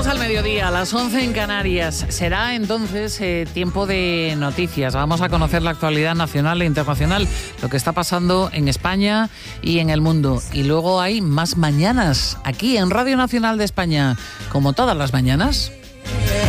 Llegamos al mediodía, a las 11 en Canarias. Será entonces tiempo de noticias. Vamos a conocer la actualidad nacional e internacional, lo que está pasando en España y en el mundo. Y luego hay más mañanas aquí en Radio Nacional de España, como todas las mañanas.